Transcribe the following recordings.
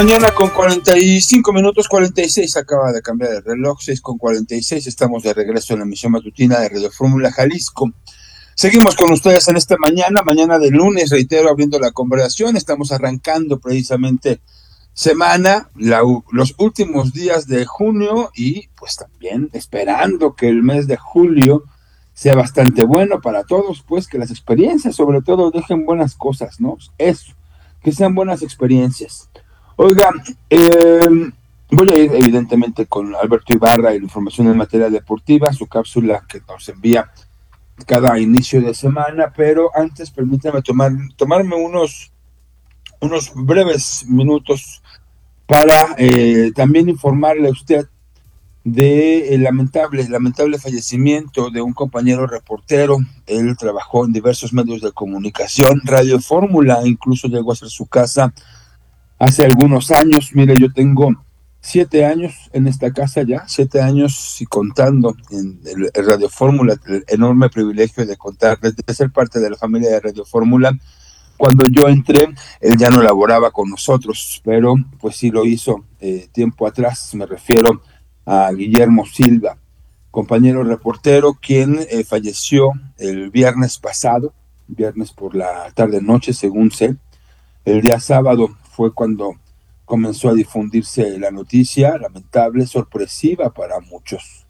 Mañana con 45 minutos, 46 acaba de cambiar el reloj, 6:46, estamos de regreso en la emisión matutina de Radio Fórmula Jalisco. Seguimos con ustedes en esta mañana de lunes, reitero, abriendo la conversación, estamos arrancando precisamente los últimos días de junio y pues también esperando que el mes de julio sea bastante bueno para todos, pues que las experiencias sobre todo dejen buenas cosas, ¿no? Eso, que sean buenas experiencias. Oiga, voy a ir evidentemente con Alberto Ibarra y la información en materia deportiva, su cápsula que nos envía cada inicio de semana, pero antes permítame tomarme unos breves minutos para también informarle a usted de el lamentable fallecimiento de un compañero reportero. Él trabajó en diversos medios de comunicación, Radio Fórmula, incluso llegó a ser su casa hace algunos años. Mire, yo tengo 7 años en esta casa ya, 7 años y contando en el Radio Fórmula, el enorme privilegio de contar, de ser parte de la familia de Radio Fórmula. Cuando yo entré, él ya no laboraba con nosotros, pero pues sí lo hizo tiempo atrás. Me refiero a Guillermo Silva, compañero reportero, quien falleció el viernes pasado, viernes por la tarde-noche, según sé. El día sábado fue cuando comenzó a difundirse la noticia, lamentable, sorpresiva para muchos.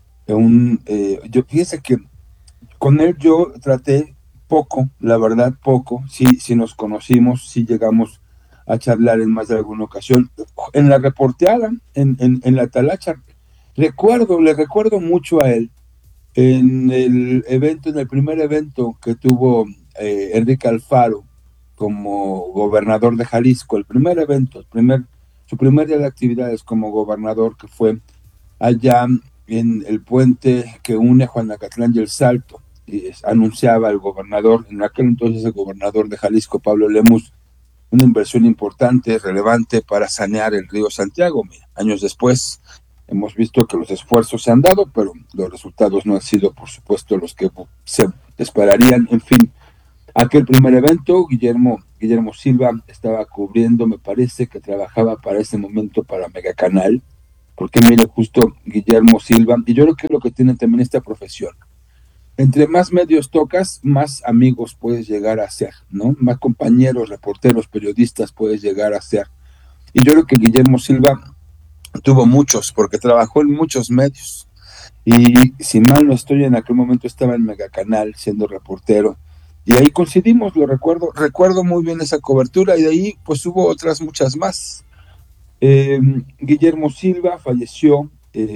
Fíjese que con él yo traté poco, la verdad poco, sí nos conocimos, sí llegamos a charlar en más de alguna ocasión. En la reporteada, en la talacha, le recuerdo mucho a él en el primer evento que tuvo Enrique Alfaro como gobernador de Jalisco, el primer evento, su primer día de actividades como gobernador, que fue allá en el puente que une Juanacatlán y El Salto. Y anunciaba el gobernador, en aquel entonces el gobernador de Jalisco, Pablo Lemus, una inversión importante, relevante para sanear el río Santiago. Mira, años después hemos visto que los esfuerzos se han dado, pero los resultados no han sido, por supuesto, los que se esperarían. En fin, aquel primer evento, Guillermo Silva estaba cubriendo, me parece que trabajaba para ese momento para Megacanal, porque mire, justo Guillermo Silva, y yo creo que es lo que tiene también esta profesión. Entre más medios tocas, más amigos puedes llegar a ser, ¿no? Más compañeros, reporteros, periodistas puedes llegar a ser. Y yo creo que Guillermo Silva tuvo muchos, porque trabajó en muchos medios. Y si mal no estoy, en aquel momento estaba en Megacanal siendo reportero. Y ahí coincidimos, lo recuerdo muy bien esa cobertura, y de ahí pues hubo otras muchas más. Guillermo Silva falleció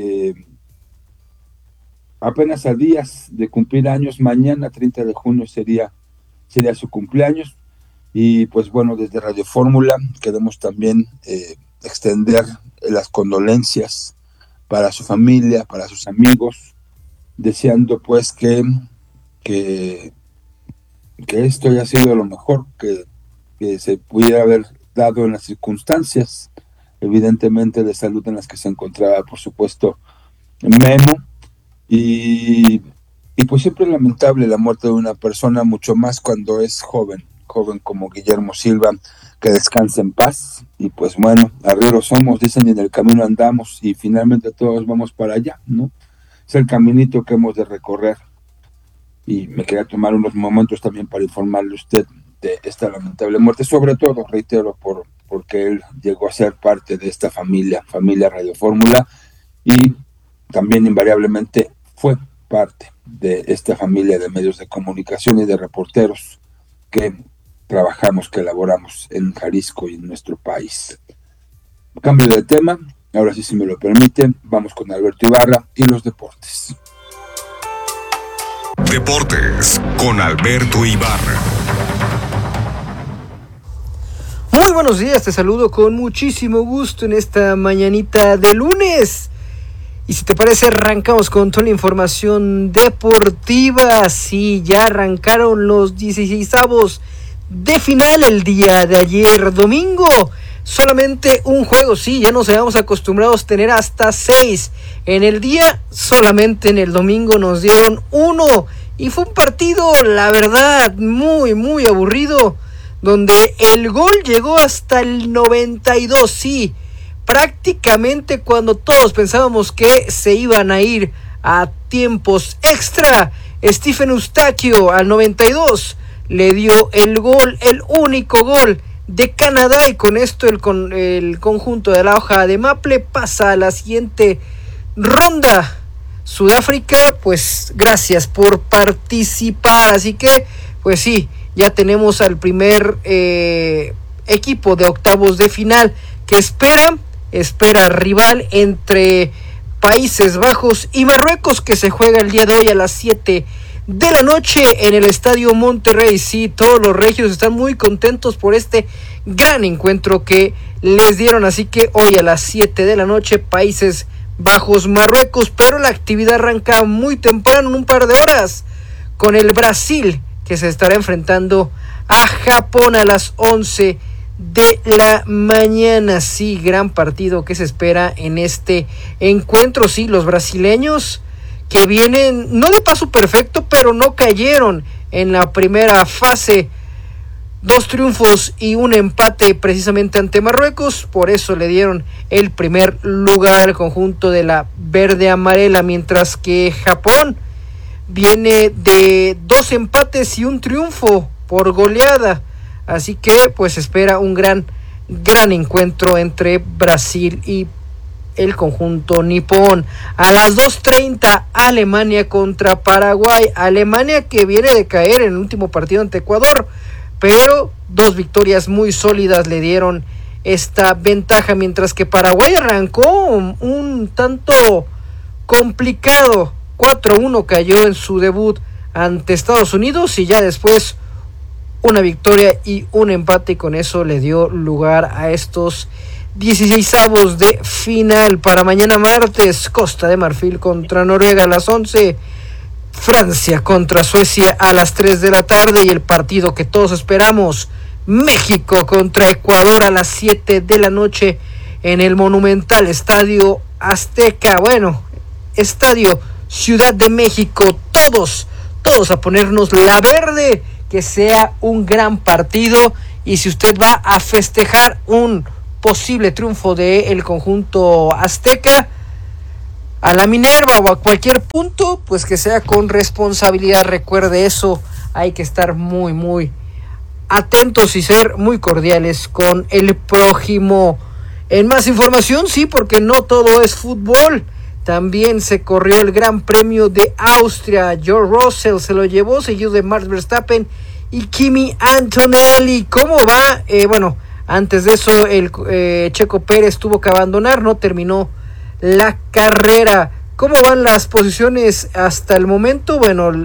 apenas a días de cumplir años. Mañana, 30 de junio, sería su cumpleaños. Y pues bueno, desde Radio Fórmula queremos también extender las condolencias para su familia, para sus amigos, deseando pues que esto haya sido lo mejor que se pudiera haber dado en las circunstancias, evidentemente, de salud en las que se encontraba, por supuesto, Memo. Y pues siempre es lamentable la muerte de una persona, mucho más cuando es joven como Guillermo Silva. Que descanse en paz. Y pues bueno, arrieros somos, dicen, y en el camino andamos, y finalmente todos vamos para allá, ¿no? Es el caminito que hemos de recorrer. Y me quería tomar unos momentos también para informarle a usted de esta lamentable muerte, sobre todo, reitero, porque él llegó a ser parte de esta familia Radio Fórmula, y también invariablemente fue parte de esta familia de medios de comunicación y de reporteros que trabajamos, que elaboramos en Jalisco y en nuestro país. Cambio de tema, ahora sí, si me lo permiten, vamos con Alberto Ibarra y los deportes. Deportes con Alberto Ibarra. Muy buenos días, te saludo con muchísimo gusto en esta mañanita de lunes. Y si te parece, arrancamos con toda la información deportiva. Sí, ya arrancaron los 16avos de final el día de ayer domingo. Solamente un juego, sí, ya nos habíamos acostumbrados a tener hasta 6 en el día. Solamente en el domingo nos dieron 1. Y fue un partido, la verdad, muy, muy aburrido, donde el gol llegó hasta el 92, sí, prácticamente cuando todos pensábamos que se iban a ir a tiempos extra. Stephen Eustaquio al 92 le dio el gol, el único gol de Canadá, y con esto el conjunto de la hoja de Maple pasa a la siguiente ronda. Sudáfrica, pues gracias por participar, así que pues sí, ya tenemos al primer equipo de octavos de final que espera rival entre Países Bajos y Marruecos, que se juega el día de hoy a las 7 de la noche en el Estadio Monterrey. Sí, todos los regios están muy contentos por este gran encuentro que les dieron, así que hoy a las 7 de la noche Países Bajos Marruecos, pero la actividad arranca muy temprano, en un par de horas, con el Brasil, que se estará enfrentando a Japón a las 11 de la mañana. Sí, gran partido que se espera en este encuentro. Sí, los brasileños que vienen no de paso perfecto, pero no cayeron en la primera fase. 2 triunfos y un empate precisamente ante Marruecos, por eso le dieron el primer lugar al conjunto de la verde amarela, mientras que Japón viene de 2 empates y un triunfo por goleada, así que pues espera un gran encuentro entre Brasil y el conjunto nipón. A las 2:30 Alemania contra Paraguay. Alemania que viene de caer en el último partido ante Ecuador, pero 2 victorias muy sólidas le dieron esta ventaja, mientras que Paraguay arrancó un tanto complicado. 4-1 cayó en su debut ante Estados Unidos, y ya después una victoria y un empate, y con eso le dio lugar a estos 16avos de final. Para mañana martes, Costa de Marfil contra Noruega a las 11, Francia contra Suecia a las 3 de la tarde, y el partido que todos esperamos, México contra Ecuador a las 7 de la noche en el monumental Estadio Azteca, Estadio Ciudad de México. Todos a ponernos la verde, que sea un gran partido, y si usted va a festejar un posible triunfo del conjunto azteca a la Minerva o a cualquier punto, pues que sea con responsabilidad. Recuerde eso, hay que estar muy atentos y ser muy cordiales con el prójimo. En más información, sí, porque no todo es fútbol, también se corrió el Gran Premio de Austria. George Russell se lo llevó, seguido de Max Verstappen y Kimi Antonelli. ¿Cómo va? Antes de eso el Checo Pérez tuvo que abandonar, no terminó la carrera. ¿Cómo van las posiciones hasta el momento?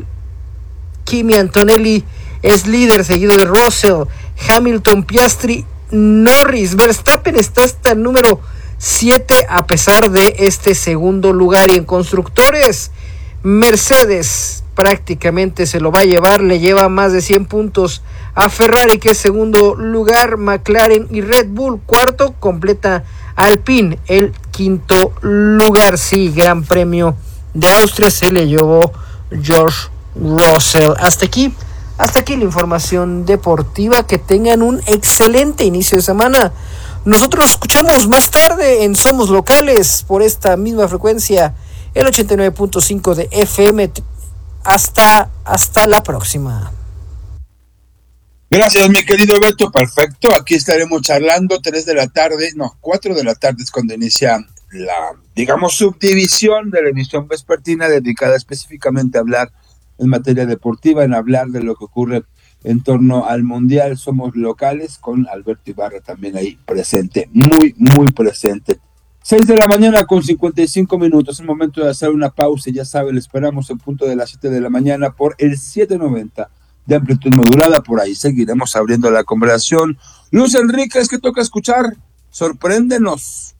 Kimi Antonelli es líder, seguido de Russell, Hamilton, Piastri, Norris. Verstappen está hasta el número 7 a pesar de este segundo lugar. Y en constructores, Mercedes prácticamente se lo va a llevar, le lleva más de 100 puntos a Ferrari, que es segundo lugar, McLaren y Red Bull cuarto, completa Alpine el quinto lugar. Sí, Gran Premio de Austria se le llevó George Russell. Hasta aquí la información deportiva. Que tengan un excelente inicio de semana. Nosotros nos escuchamos más tarde en Somos Locales por esta misma frecuencia, el 89.5 de FM. Hasta la próxima. Gracias, mi querido Beto. Perfecto. Aquí estaremos charlando 4 de la tarde es cuando inicia la, subdivisión de la emisión vespertina dedicada específicamente a hablar en materia deportiva, en hablar de lo que ocurre en torno al Mundial. Somos Locales, con Alberto Ibarra también ahí presente, muy presente. 6 de la mañana con 55 minutos, es el momento de hacer una pausa. Ya saben, le esperamos en punto de las 7 de la mañana por el 790 de amplitud modulada. Por ahí seguiremos abriendo la conversación. Luz Enríquez, ¿qué toca escuchar? Sorpréndenos.